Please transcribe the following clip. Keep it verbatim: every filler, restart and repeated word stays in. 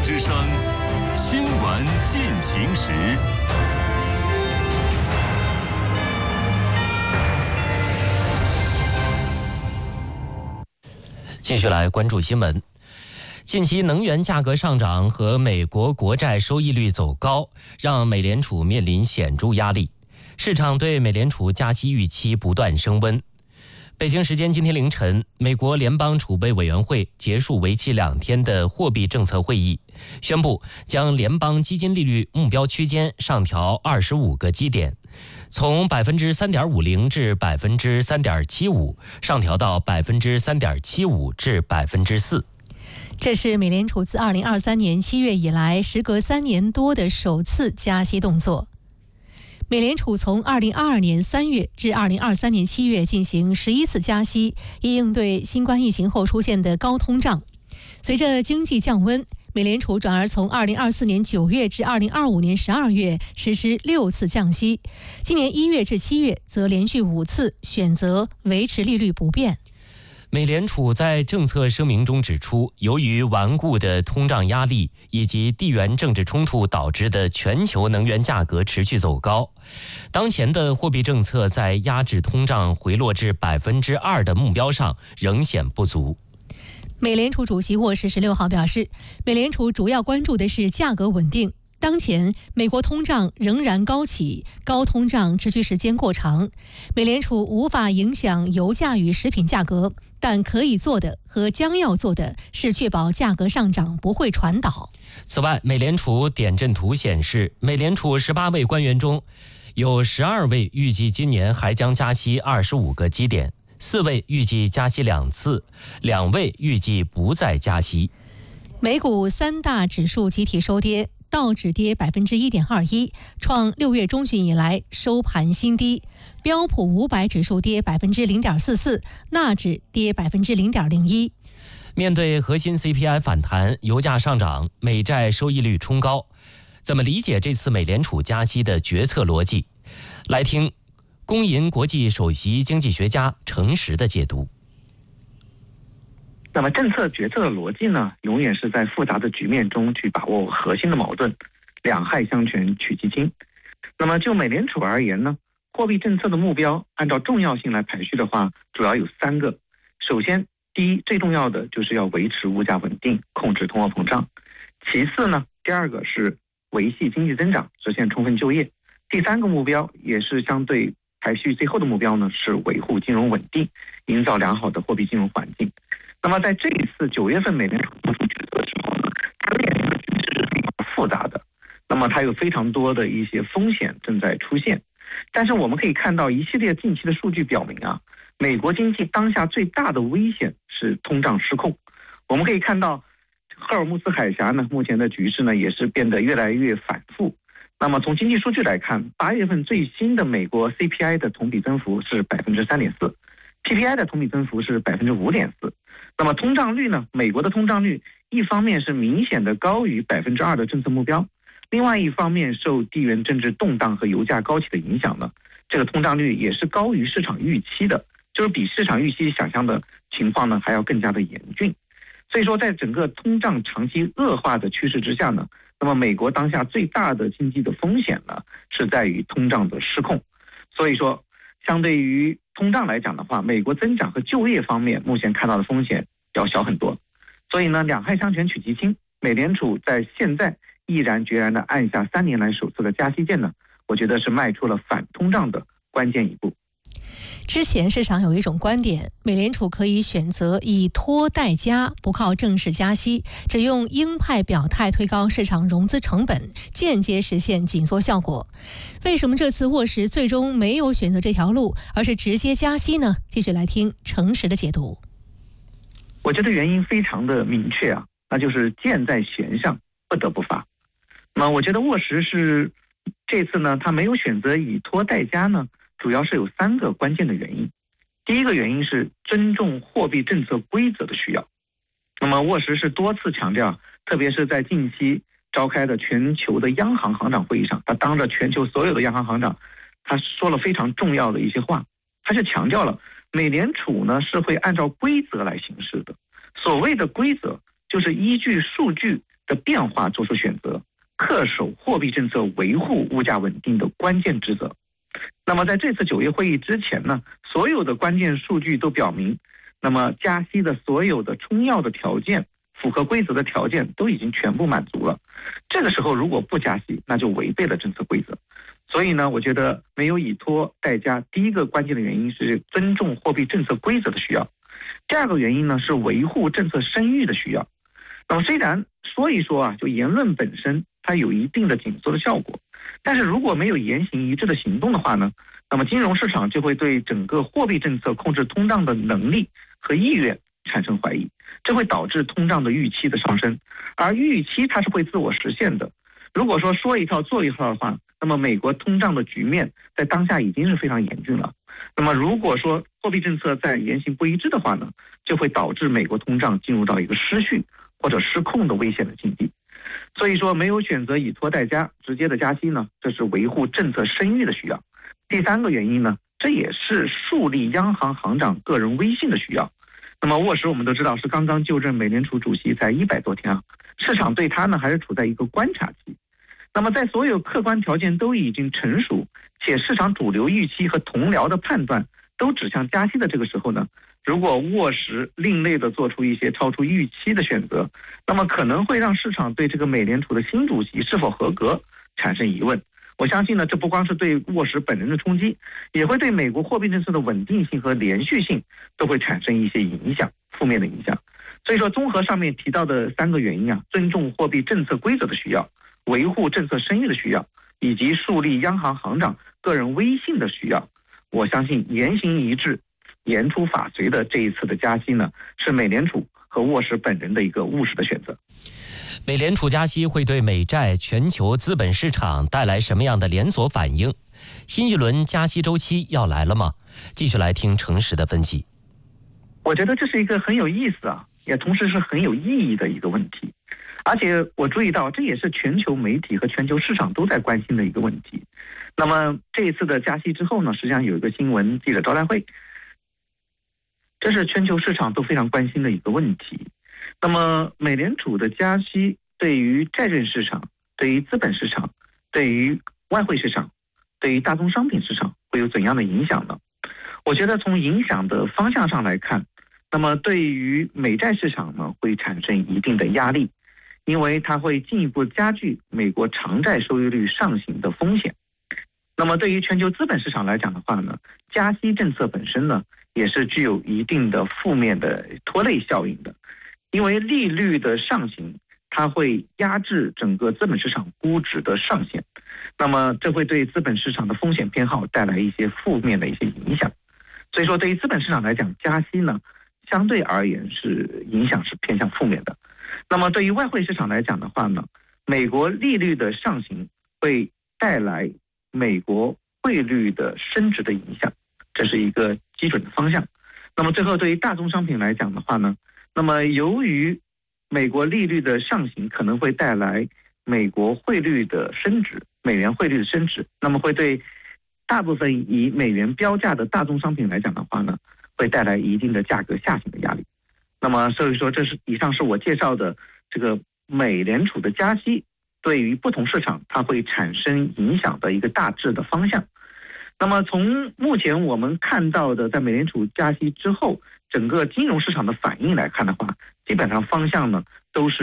之声新闻进行时。 继续来关注新闻。近期能源价格上涨和美国国债收益率走高，让美联储面临显著压力，市场对美联储加息预期不断升温。北京时间今天凌晨，美国联邦储备委员会结束为期两天的货币政策会议，宣布将联邦基金利率目标区间上调二十五个基点，从百分之三点五零至百分之三点七五，上调到百分之三点七五至百分之四。 这是美联储自二零二三年七月以来，时隔三年多的首次加息动作。美联储从二零二二年三月至二零二三年七月进行十一次加息，以应对新冠疫情后出现的高通胀。随着经济降温，美联储转而从二零二四年九月至二零二五年十二月实施六次降息，今年一月至七月则连续五次选择维持利率不变。 美联储在政策声明中指出，由于顽固的通胀压力以及地缘政治冲突导致的全球能源价格持续走高，当前的货币政策在压制通胀回落至百分之二的目标上仍显不足。 美联储主席沃什十六号表示，美联储主要关注的是价格稳定。当前，美国通胀仍然高企，高通胀持续时间过长，美联储无法影响油价与食品价格，但可以做的和将要做的是确保价格上涨不会传导。 此外，美联储点阵图显示，美联储十八位官员中，有十二位预计今年还将加息二十五个基点，四位预计加息两次，两位预计不再加息。 美股三大指数集体收跌，道指跌百分之一点二一，创六月中旬以来收盘新低；标普五百指数跌百分之零点四四，纳指跌百分之零点零一。 面对核心 C P I 反弹，油价上涨，美债收益率冲高，怎么理解这次美联储加息的决策逻辑？来听工银国际首席经济学家程实的解读。 那么政策决策的逻辑呢，永远是在复杂的局面中去把握核心的矛盾，两害相权取其轻。那么就美联储而言呢，货币政策的目标按照重要性来排序的话，主要有三个。首先，第一，最重要的就是要维持物价稳定，控制通货膨胀。其次呢，第二个是维系经济增长，实现充分就业。第三个目标也是相对排序最后的目标呢，是维护金融稳定，营造良好的货币金融环境。那么在这一次九月份美联储做出决策的时候呢，它面临的局势是非常复杂的，那么它有非常多的一些风险正在出现。但是我们可以看到一系列近期的数据表明啊，美国经济当下最大的危险是通胀失控。我们可以看到赫尔木斯海峡呢，目前的局势呢也是变得越来越反复。那么从经济数据来看，八月份最新的美国 C P I 的同比增幅是百分之三点四。P P I 的同比增幅是百分之五点四，那么通胀率呢？美国的通胀率一方面是明显的高于百分之二的政策目标，另外一方面受地缘政治动荡和油价高企的影响呢，这个通胀率也是高于市场预期的，就是比市场预期想象的情况呢还要更加的严峻。所以说，在整个通胀长期恶化的趋势之下呢，那么美国当下最大的经济的风险呢是在于通胀的失控。所以说，相对于通胀来讲的话，美国增长和就业方面目前看到的风险要小很多。所以呢，两害相权取其轻，美联储在现在毅然决然地按下三年来首次的加息键呢，我觉得是迈出了反通胀的关键一步。 之前市场有一种观点，美联储可以选择以拖代加，不靠正式加息，只用鹰派表态推高市场融资成本，间接实现紧缩效果。为什么这次沃什最终没有选择这条路，而是直接加息呢？继续来听程实的解读。 我觉得原因非常的明确啊，那就是箭在弦上，不得不发。那么我觉得沃什是这次呢，他没有选择以拖代加呢，主要是有三个关键的原因。第一个原因是尊重货币政策规则的需要。那么沃什是多次强调，特别是在近期召开的全球的央行行长会议上，他当着全球所有的央行行长，他说了非常重要的一些话。他就强调了美联储呢是会按照规则来行事的。所谓的规则就是依据数据的变化做出选择，恪守货币政策维护物价稳定的关键职责。那么在这次九月会议之前呢，所有的关键数据都表明，那么加息的所有的充要的条件，符合规则的条件都已经全部满足了。这个时候如果不加息，那就违背了政策规则。所以呢，我觉得没有以拖代加，第一个关键的原因是尊重货币政策规则的需要，第二个原因呢是维护政策声誉的需要。那么虽然说一说啊，就言论本身它有一定的紧缩的效果，但是如果没有言行一致的行动的话呢，那么金融市场就会对整个货币政策控制通胀的能力和意愿产生怀疑，这会导致通胀的预期的上升，而预期它是会自我实现的。如果说说一套做一套的话，那么美国通胀的局面在当下已经是非常严峻了。那么如果说货币政策在言行不一致的话呢，就会导致美国通胀进入到一个失序或者失控的危险的境地。所以说没有选择以拖代加，直接的加息呢，这是维护政策声誉的需要。第三个原因呢，这也是树立央行行长个人威信的需要。那么沃什我们都知道是刚刚就任美联储主席才一百多天啊，市场对他呢还是处在一个观察期。那么在所有客观条件都已经成熟，且市场主流预期和同僚的判断都指向加息的这个时候呢，如果沃什另类的做出一些超出预期的选择，那么可能会让市场对这个美联储的新主席是否合格产生疑问。我相信呢，这不光是对沃什本人的冲击，也会对美国货币政策的稳定性和连续性都会产生一些影响，负面的影响。所以说综合上面提到的三个原因啊，尊重货币政策规则的需要，维护政策声誉的需要，以及树立央行行长个人威信的需要，我相信言行一致、言出法随的这一次的加息呢，是美联储和沃什本人的一个务实的选择。 美联储加息会对美债、全球资本市场带来什么样的连锁反应？新一轮加息周期要来了吗？继续来听程实的分析。 我觉得这是一个很有意思啊，也同时是很有意义的一个问题。而且我注意到，这也是全球媒体和全球市场都在关心的一个问题。那么这一次的加息之后呢，实际上有一个新闻记者招待会，这是全球市场都非常关心的一个问题。那么美联储的加息对于债券市场、对于资本市场、对于外汇市场、对于大宗商品市场会有怎样的影响呢？我觉得从影响的方向上来看，那么对于美债市场呢，会产生一定的压力，因为它会进一步加剧美国长债收益率上行的风险。那么对于全球资本市场来讲的话呢，加息政策本身呢，也是具有一定的负面的拖累效应的。因为利率的上行，它会压制整个资本市场估值的上限，那么这会对资本市场的风险偏好带来一些负面的一些影响。所以说对于资本市场来讲，加息呢相对而言是影响是偏向负面的。那么对于外汇市场来讲的话呢，美国利率的上行会带来美国汇率的升值的影响，这是一个基准的方向。那么最后对于大宗商品来讲的话呢，那么由于美国利率的上行可能会带来美国汇率的升值，美元汇率的升值，那么会对大部分以美元标价的大宗商品来讲的话呢，会带来一定的价格下行的压力。那么所以说这是以上是我介绍的这个美联储的加息对于不同市场它会产生影响的一个大致的方向。那么从目前我们看到的在美联储加息之后整个金融市场的反应来看的话，基本上方向呢都是